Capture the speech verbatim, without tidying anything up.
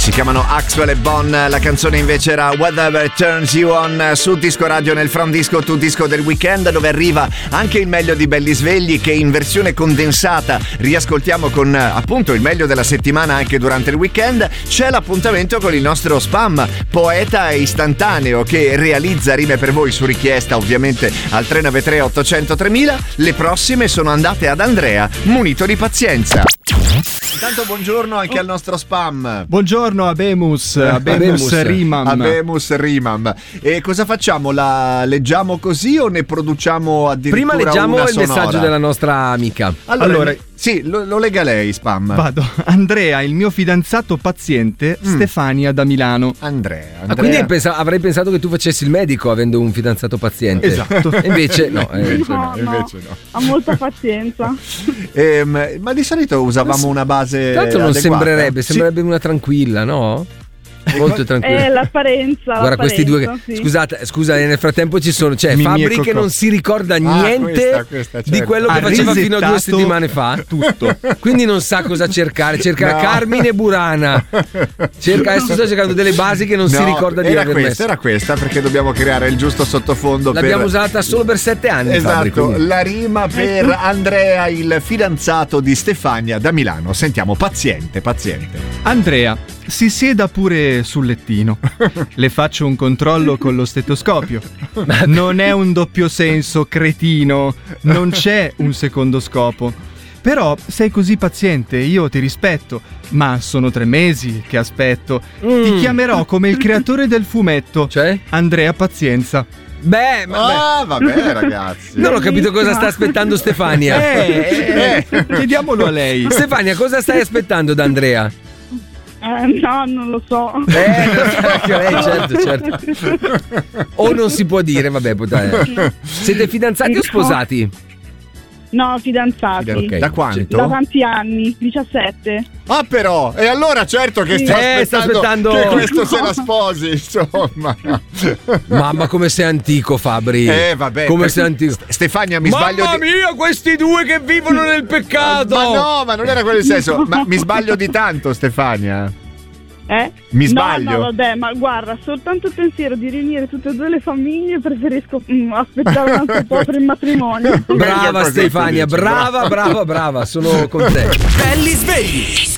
Si chiamano Axwell e Bon, la canzone invece era Whatever Turns You On su Disco Radio nel From Disco to Disco del weekend, dove arriva anche il meglio di Belli Svegli che in versione condensata riascoltiamo con appunto il meglio della settimana anche durante il weekend. C'è l'appuntamento con il nostro spam, poeta istantaneo che realizza rime per voi su richiesta ovviamente al tre nove tre otto zero zero tremila. Le prossime sono andate ad Andrea, munito di pazienza. Intanto buongiorno anche al nostro spam. Buongiorno Abemus, Abemus Rimam. Abemus Rimam. E cosa facciamo? La leggiamo così o ne produciamo addirittura Prima leggiamo una il sonora? Messaggio della nostra amica. Allora, Allora sì, lo, lo lega lei, spam. Vado. Andrea, il mio fidanzato paziente, Mm. Stefania da Milano. Andrea, Andrea. Ah, quindi pensa- avrei pensato che tu facessi il medico avendo un fidanzato paziente. Esatto. E invece no. eh. Invece no, No, no. invece no. Ha molta pazienza. Ehm, ma di solito usavamo una base Tra l'altro non adeguata. sembrerebbe, Sì. sembrerebbe una tranquilla, no? Molto tranquilla. È l'apparenza. Guarda questi due l'apparenza, che... sì. Scusate, scusa, nel frattempo ci sono, c'è Mimì e Fabri che Cocò. non si ricorda Ah, niente questa, questa, di certo. quello che Ha faceva fino a due risettato settimane fa. tutto. Quindi non sa cosa cercare, cerca No. Carmine Burana. Cerca, adesso sta cercando delle basi che non si No, ricorda di era aver questa, messo. era questa perché dobbiamo creare il giusto sottofondo. L'abbiamo per... usata solo per sette anni, Fabri, Esatto, quindi. la rima per Andrea, il fidanzato di Stefania da Milano. Sentiamo, paziente, paziente. Andrea, si sieda pure sul lettino. Le faccio un controllo con lo stetoscopio. Non è un doppio senso, cretino. Non c'è un secondo scopo. Però sei così paziente, io ti rispetto. Ma sono tre mesi che aspetto. Ti Mm. chiamerò come il creatore del fumetto. Cioè? Andrea Pazienza. Beh, vabbè. Ah, vabbè, ragazzi. Non ho capito cosa sta aspettando Stefania. Eh, eh, chiediamolo a lei. Stefania, cosa stai aspettando da Andrea? Eh, no, non lo so. Eh, anche lei, certo, certo. O non si può dire, vabbè, potete. Siete fidanzati o sposati? No, fidanzati. Ok. Da quanto? Da tanti anni? diciassette. Ah, però, e allora certo che Sì. sta Eh, sta aspettando, aspettando- che questo se la sposi, insomma. Mamma, come sei antico, Fabri. Eh, vabbè. Come per- sei antico. St- Stefania, mi Mamma sbaglio di... mia, questi due che vivono nel peccato. Ma no, ma non era quello il senso. Ma mi sbaglio di tanto, Stefania? Eh? Mi sbaglio? No, no, vabbè, ma guarda, soltanto il pensiero di riunire tutte e due le famiglie preferisco mm, aspettare un altro po' per il matrimonio. Brava Meglio così, Stefania, tu dici, brava, brava, brava, sono con te. Belli svegli.